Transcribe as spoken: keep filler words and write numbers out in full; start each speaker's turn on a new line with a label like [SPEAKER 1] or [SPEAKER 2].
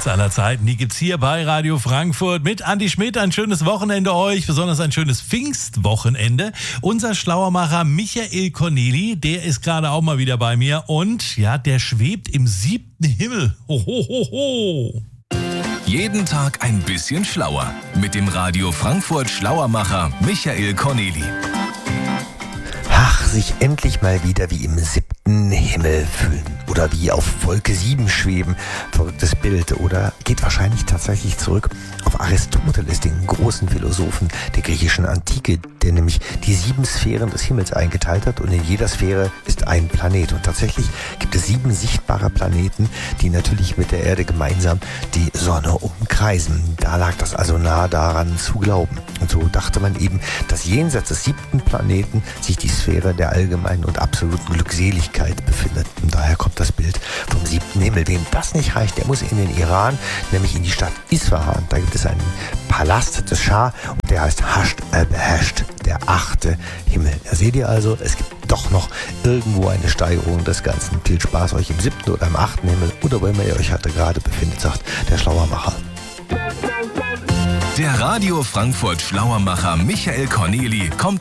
[SPEAKER 1] Hits aller Zeiten, die gibt's hier bei Radio Frankfurt mit Andi Schmidt. Ein schönes Wochenende euch, besonders ein schönes Pfingstwochenende. Unser Schlauermacher Michael Corneli, der ist gerade auch mal wieder bei mir und ja, der schwebt im siebten Himmel. Ho, ho, ho, ho.
[SPEAKER 2] Jeden Tag ein bisschen schlauer mit dem Radio Frankfurt Schlauermacher Michael Corneli.
[SPEAKER 3] Ach, sich endlich mal wieder wie im siebten Himmel fühlen oder wie auf Wolke sieben schweben. Verrücktes Bild. Oder geht wahrscheinlich tatsächlich zurück auf Aristoteles, den großen Philosophen der griechischen Antike, der nämlich die sieben Sphären des Himmels eingeteilt hat und in jeder Sphäre ist ein Planet. Und tatsächlich gibt es sieben sichtbare Planeten, die natürlich mit der Erde gemeinsam die Sonne umkreisen. Da lag das also nah daran zu glauben. Und so dachte man eben, dass jenseits des siebten Planeten sich die Sphäre der allgemeinen und absoluten Glückseligkeit befindet. Und daher kommt das Bild vom siebten Himmel. Wem das nicht reicht, der muss in den Iran, nämlich in die Stadt Isfahan. Da gibt es einen Palast des Schah und der heißt Hasht al-Behesht, der achte Himmel. Da seht ihr also, es gibt doch noch irgendwo eine Steigerung des Ganzen. Viel Spaß euch im siebten oder im achten Himmel oder wo immer ihr euch heute gerade befindet, sagt der Schlauermacher.
[SPEAKER 2] Der Radio Frankfurt Schlauermacher Michael Corneli kommt